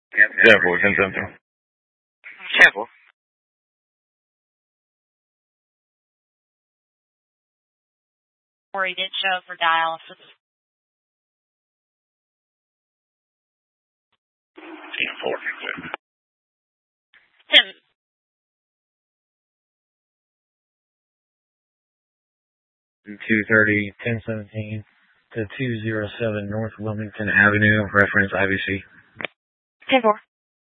10-4, 10-7. 10-4. Or he did show up for dialysis. 10-4. 10. $230, 1017 to 207 North Wilmington Avenue, reference IBC. 10-4.